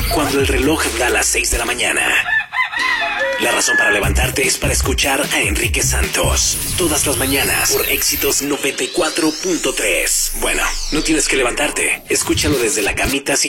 Cuando el reloj da las 6 de la mañana. La razón para levantarte es para escuchar a Enrique Santos. Todas las mañanas por Éxitos 94.3. Bueno, no tienes que levantarte. Escúchalo desde la camita si